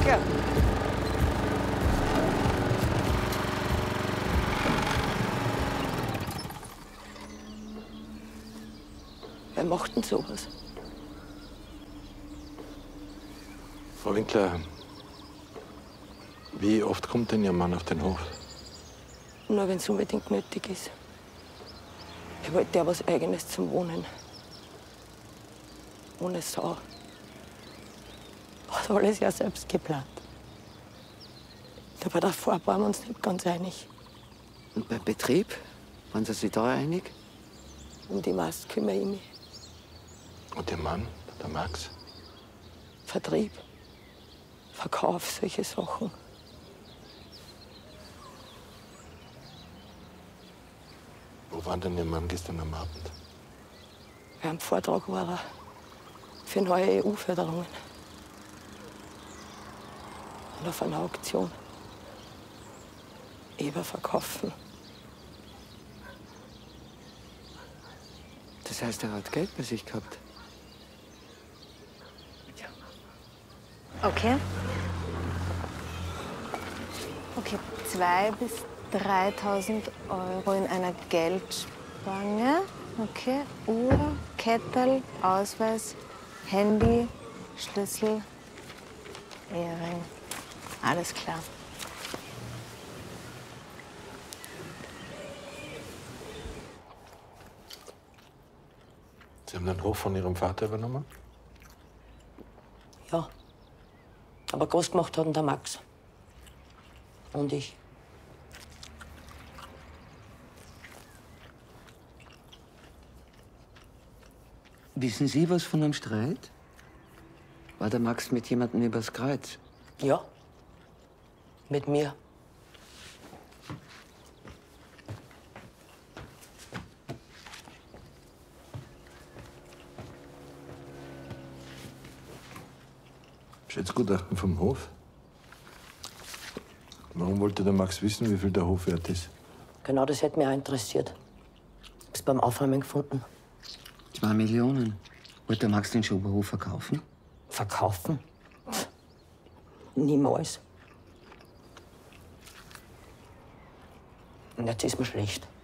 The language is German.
Danke. Wer macht denn sowas? Frau Winkler, wie oft kommt denn Ihr Mann auf den Hof? Nur wenn es unbedingt nötig ist. Ich wollte ja was Eigenes zum Wohnen. Ohne Sau. Hat alles ja selbst geplant. Aber davor waren wir uns nicht ganz einig. Und beim Betrieb? Waren Sie sich da einig? Um die Mast kümmere ich mich. Und Ihr Mann, der Max? Vertrieb, Verkauf, solche Sachen. Wo war denn Ihr Mann gestern am Abend? Bei einem Vortrag war er für neue EU-Förderungen. Und auf einer Auktion. Eber verkaufen. Das heißt, er hat Geld bei sich gehabt? Okay. Okay, 2.000 bis 3.000 Euro in einer Geldspange. Okay, Uhr, Kettel, Ausweis, Handy, Schlüssel, Ehering. Alles klar. Sie haben den Hof von Ihrem Vater übernommen? Ja. Aber groß gemacht hat ihn der Max. Und ich. Wissen Sie was von einem Streit? War der Max mit jemandem übers Kreuz? Ja. Mit mir. Schätzgutachten vom Hof? Warum wollte der Max wissen, wie viel der Hof wert ist? Genau das hätte mich auch interessiert. Hab's beim Aufräumen gefunden. 2 Millionen. Wollte der Max den Schoberhof verkaufen? Verkaufen? Niemals. Und jetzt ist mir schlecht.